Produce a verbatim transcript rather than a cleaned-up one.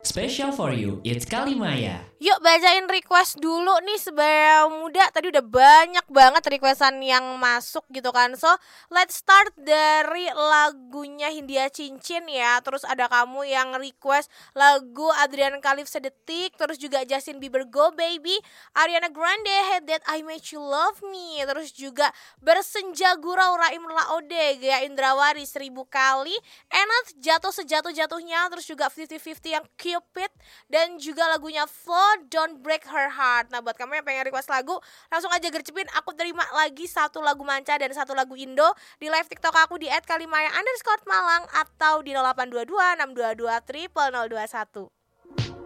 Special for you, it's Kalimaya. Yuk bacain request dulu nih Sebaya Muda. Tadi udah banyak banget requestan yang masuk gitu kan. So let's start dari lagunya Hindia Cincin ya. Terus ada kamu yang request lagu Adrian Khalif Sedetik. Terus juga Justin Bieber Go Baby, Ariana Grande Hate That I Made You Love Me. Terus juga Bersenja Gurau Raim Laode, Gaya Indrawari Seribu Kali, Enath Jatuh Sejatuh-Jatuhnya. Terus juga lima puluh lima puluh yang Cupid. Dan juga lagunya Flo Don't Break Her Heart. Nah buat kamu yang pengen request lagu, langsung aja gercepin. Aku terima lagi satu lagu manca dan satu lagu Indo di live TikTok aku di et kalimaya underscore malang atau di nol delapan dua dua enam dua dua nol nol nol dua satu.